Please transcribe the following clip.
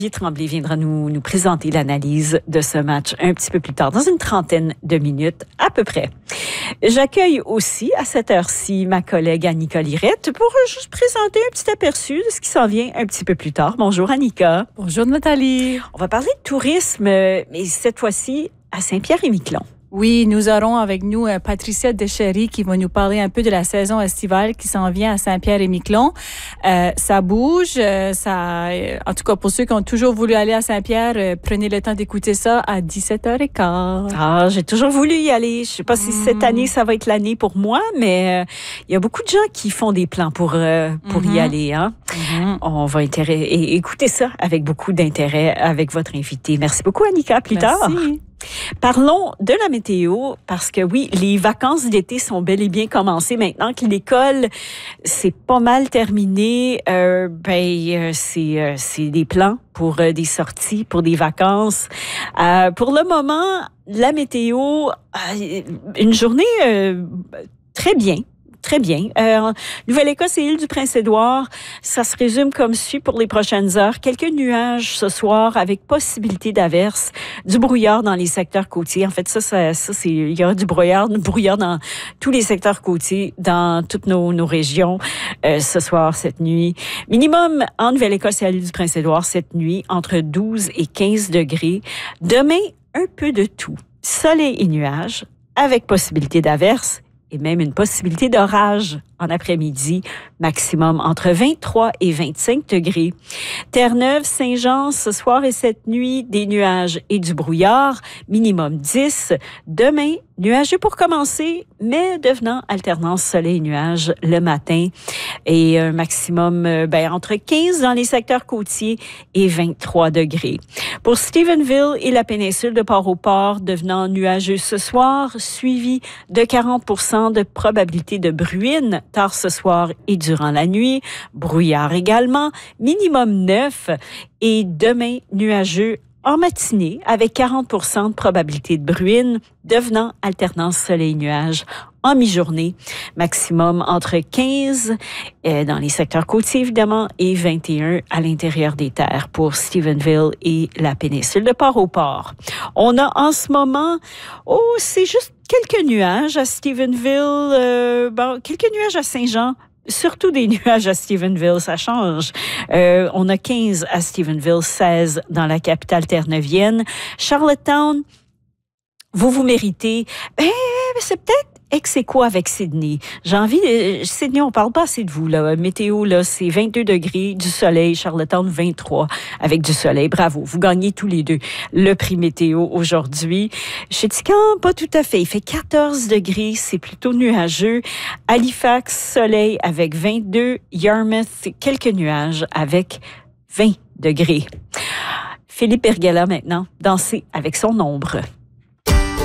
Tremblay viendra nous présenter l'analyse de ce match un petit peu plus tard, dans une trentaine de minutes à peu près. J'accueille aussi à cette heure-ci ma collègue Annika Lirette pour juste présenter un petit aperçu de ce qui s'en vient un petit peu plus tard. Bonjour Annika. Bonjour Nathalie. On va parler de tourisme, mais cette fois-ci à Saint-Pierre-et-Miquelon. Oui, nous aurons avec nous Patricia Deschéry qui va nous parler un peu de la saison estivale qui s'en vient à Saint-Pierre-et-Miquelon. Ça bouge, en tout cas pour ceux qui ont toujours voulu aller à Saint-Pierre, prenez le temps d'écouter ça à 17h15. Ah, j'ai toujours voulu y aller. Je sais pas si cette année ça va être l'année pour moi, mais il y a beaucoup de gens qui font des plans pour y aller. Hein? On va écouter ça avec beaucoup d'intérêt avec votre invité. Merci beaucoup Annika. À plus tard. Parlons de la météo parce que oui, les vacances d'été sont bel et bien commencées maintenant que l'école c'est pas mal terminé. C'est des plans pour des sorties, pour des vacances. Pour le moment, la météo, une journée très bien. Très bien. Nouvelle-Écosse et Île-du-Prince-Édouard, ça se résume comme suit pour les prochaines heures. Quelques nuages ce soir avec possibilité d'averses, du brouillard dans les secteurs côtiers. En fait, il y aura du brouillard dans tous les secteurs côtiers, dans toutes nos régions ce soir, cette nuit. Minimum en Nouvelle-Écosse et à l'Île-du-Prince-Édouard cette nuit, entre 12 et 15 degrés. Demain, un peu de tout. Soleil et nuages, avec possibilité d'averses, et même une possibilité d'orage en après-midi, maximum entre 23 et 25 degrés. Terre-Neuve, Saint-Jean, ce soir et cette nuit, des nuages et du brouillard, minimum 10. Demain, nuageux pour commencer, mais devenant alternance soleil-nuage le matin. Et un maximum entre 15 dans les secteurs côtiers et 23 degrés. Pour Stephenville et la péninsule de Port-au-Port, devenant nuageux ce soir, suivi de 40% de probabilité de bruine tard ce soir et durant la nuit. Brouillard également, minimum 9. Et demain, nuageux en matinée avec 40% de probabilité de bruine, devenant alternance soleil-nuage en mi-journée, maximum entre 15 dans les secteurs côtiers évidemment et 21 à l'intérieur des terres pour Stephenville et la péninsule de Port-au-Port. On a en ce moment, c'est juste quelques nuages à Stephenville, quelques nuages à Saint-Jean. Surtout des nuages à Stephenville, ça change. On a 15 à Stephenville, 16 dans la capitale terre-neuvienne. Charlottetown, vous méritez. C'est peut-être ex-aequo avec Sydney. Sydney, on parle pas assez de vous, là. Météo, là, c'est 22 degrés, du soleil. Charlottetown, 23 avec du soleil. Bravo. Vous gagnez tous les deux le prix météo aujourd'hui. Chéticamp, pas tout à fait. Il fait 14 degrés. C'est plutôt nuageux. Halifax, soleil avec 22. Yarmouth, quelques nuages avec 20 degrés. Philippe Ergala maintenant, danser avec son ombre.